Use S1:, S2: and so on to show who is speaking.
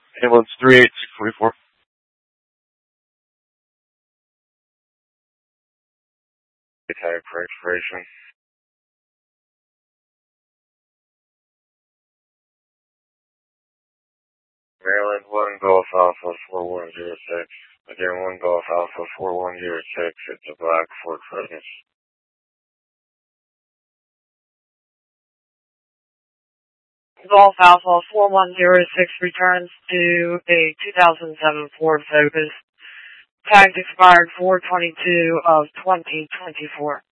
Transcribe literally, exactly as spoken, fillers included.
S1: Ambulance three eight six four four. Type for expiration. Maryland one Golf Alpha four one zero six. Again, one Golf Alpha four one zero six. It's a black Ford Focus.
S2: Golf Alpha four one zero six returns to a two thousand seven Ford Focus. Tagged expired four twenty-two of twenty twenty-four.